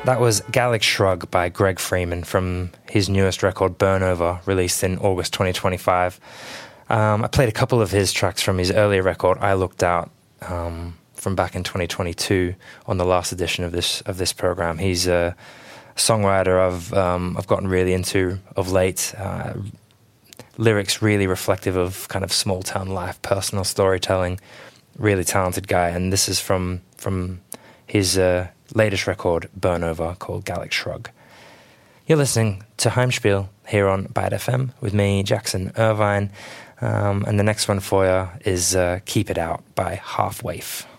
That was Gallic Shrug by Greg Freeman from his newest record, Burn Over, released in August 2025. I played a couple of his tracks from his earlier record, I Looked Out, from back in 2022 on the last edition of this program. He's a songwriter I've gotten really into of late. Lyrics really reflective of kind of small town life, personal storytelling. Really talented guy, and this is from his latest record, Burn Over, called Gallic Shrug. You're listening to Heimspiel here on Byte FM with me, Jackson Irvine, and the next one for you is Keep It Out by Half Waif.